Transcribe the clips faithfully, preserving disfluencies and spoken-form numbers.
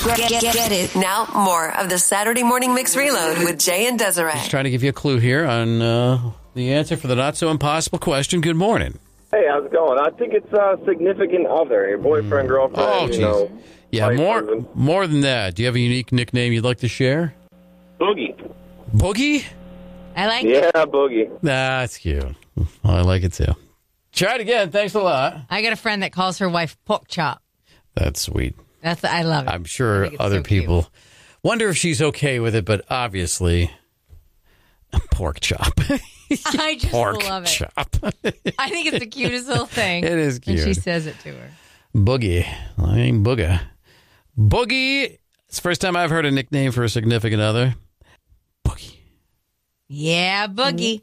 Get, get, get it. Now, more of the Saturday Morning Mix Reload with Jay and Desiree. Just trying to give you a clue here on uh, the answer for the not-so-impossible question. Good morning. Hey, how's it going? I think it's a significant other, your boyfriend, girlfriend. Oh, you geez. know, Yeah, wife, more husband. more than that. Do you have a unique nickname you'd like to share? Boogie. Boogie? I like it. Yeah, Boogie. That's cute. I like it, too. Try it again. Thanks a lot. I got a friend that calls her wife pork chop. That's sweet. That's I love it. I'm sure I think it's other so cute. people wonder if she's okay with it, but obviously, pork chop. I just pork love it. chop. I think it's the cutest little thing. It is cute. And she says it to her. Boogie. I mean, Booga. Boogie. It's the first time I've heard a nickname for a significant other. Boogie. Yeah, Boogie.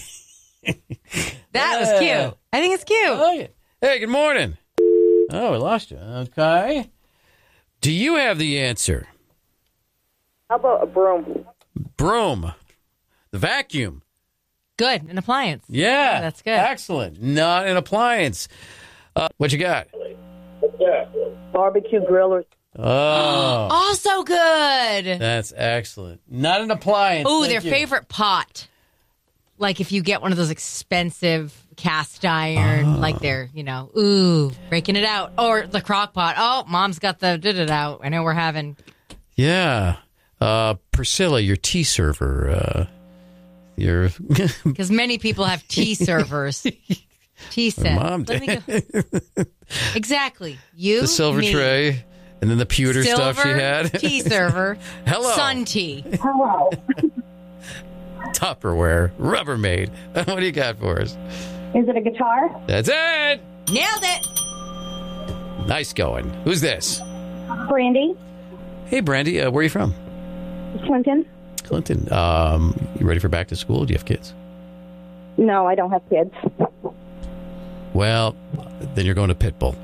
That was Yeah. cute. I think it's cute. Oh, yeah. Hey, good morning. Oh, we lost you. Okay. Do you have the answer? How about a broom? Broom. The vacuum. Good. An appliance. Yeah. Yeah, that's good. Excellent. Not an appliance. Uh, what you got? Barbecue griller. Oh, Also good. that's excellent. Not an appliance. Oh, Thank their you. favorite pot. Like if you get one of those expensive cast iron, like they're, you know, ooh, breaking it out. Or the crock pot. Oh, mom's got the did it out. I know we're having. Yeah. Uh, Priscilla, your tea server. Uh, your Because many people have tea servers. Tea set. mom Let me did. go. Exactly. You, The silver me, tray. And then the pewter silver stuff she had. tea server. Hello. Sun tea. Hello. Tupperware. Rubbermaid. What do you got for us? Is it a guitar? That's it. Nailed it. Nice going. Who's this? Brandy? Hey, Brandy. Uh, where are you from? Clinton? Clinton. Um, you ready for back to school? Do you have kids? No, I don't have kids. Well, then you're going to Pitbull.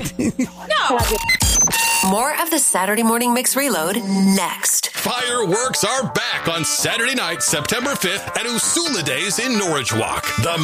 More of the Saturday Morning Mix Reload next. Fireworks are back on Saturday night, September fifth at Usula Days in Norwich Walk. The